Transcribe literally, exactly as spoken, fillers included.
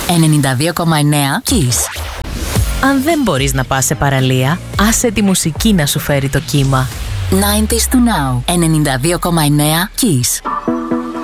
ενενήντα δύο κόμμα εννέα Kiss. Αν δεν μπορείς να πας σε παραλία, άσε τη μουσική να σου φέρει το κύμα. ενενήντα του Now, ενενήντα δύο κόμμα εννέα Kiss.